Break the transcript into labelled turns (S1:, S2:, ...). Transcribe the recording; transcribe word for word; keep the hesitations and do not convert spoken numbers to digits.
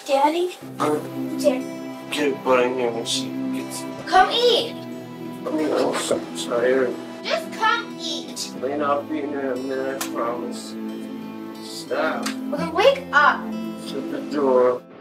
S1: Daddy?
S2: I'm
S1: Daddy.
S2: get butt in here when she gets.
S1: Come eat.
S2: I'm so tired.
S1: Just come eat.
S2: Lane, I'll be in there in a minute, I promise. Stop.
S1: Well, then wake up.
S2: Shut the door.